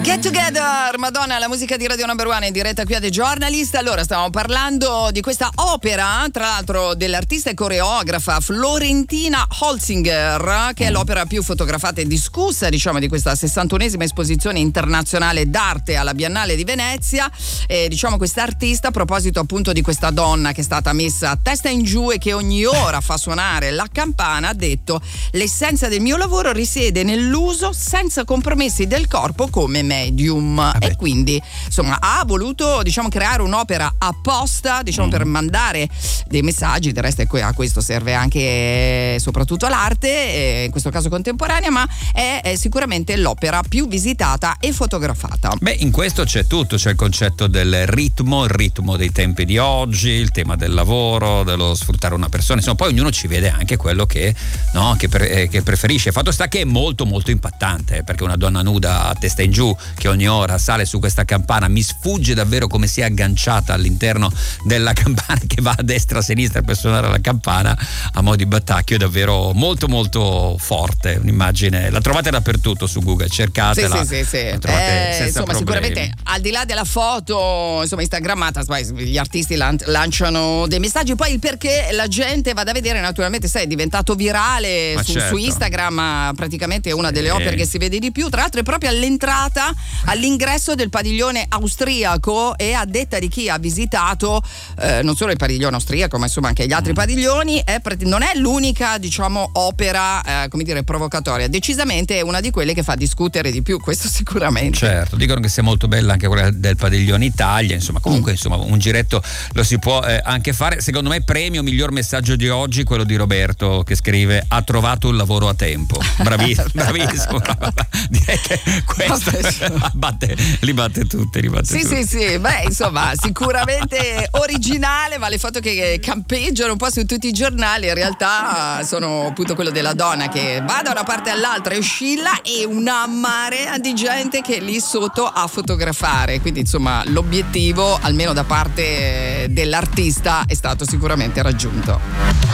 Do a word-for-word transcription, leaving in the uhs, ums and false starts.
Get Together, Madonna, la musica di Radio Number One in diretta qui a The Journalist. Allora, stavamo parlando di questa opera, tra l'altro dell'artista e coreografa Florentina Holzinger, che è l'opera più fotografata e discussa, diciamo, di questa sessantunesima esposizione internazionale d'arte alla Biennale di Venezia. E diciamo, questa artista, a proposito appunto di questa donna che è stata messa a testa in giù e che ogni ora fa suonare la campana, ha detto: l'essenza del mio lavoro risiede nell'uso senza compromessi del corpo come medium. E quindi insomma ha voluto, diciamo, creare un'opera apposta, diciamo, mm. per mandare dei messaggi. Del resto a questo serve anche soprattutto l'arte, in questo caso contemporanea, ma è, è sicuramente l'opera più visitata e fotografata. Beh, in questo c'è tutto, c'è il concetto del ritmo, il ritmo dei tempi di oggi, il tema del lavoro, dello sfruttare una persona, insomma, poi ognuno ci vede anche quello che, no, che, pre- che preferisce. Fatto sta che è molto molto impattante, perché una donna nuda a testa in giù che ogni ora sale su questa campana, mi sfugge davvero come sia agganciata all'interno della campana, che va a destra a sinistra per suonare la campana a mo' di battacchio. È davvero molto molto forte, un'immagine, la trovate dappertutto su Google, cercatela. Sì, sì, sì, sì. La trovate eh, senza insomma, problemi. Sicuramente al di là della foto, insomma, instagrammata, gli artisti lan- lanciano dei messaggi, poi il perché la gente vada a vedere, naturalmente, sai, è diventato virale su, certo. su Instagram, praticamente è una sì. delle opere che si vede di più. Tra l'altro è proprio all'entrata, all'ingresso del padiglione austriaco, e a detta di chi ha visitato eh, non solo il padiglione austriaco ma insomma anche gli altri mm. padiglioni, è, non è l'unica, diciamo, opera eh, come dire provocatoria, decisamente è una di quelle che fa discutere di più, questo sicuramente. Certo, dicono che sia molto bella anche quella del padiglione Italia, insomma, comunque mm. insomma un giretto lo si può eh, anche fare. Secondo me premio miglior messaggio di oggi quello di Roberto, che scrive: ha trovato un lavoro a tempo. Bravissimo, bravissimo. Direi che questo batte, li batte tutte, li batte sì, tutte. Sì, sì, beh, insomma, sicuramente originale, ma le foto che campeggiano un po' su tutti i giornali in realtà sono appunto quello della donna che va da una parte all'altra e oscilla, e una marea di gente che è lì sotto a fotografare. Quindi insomma l'obiettivo, almeno da parte dell'artista, è stato sicuramente raggiunto.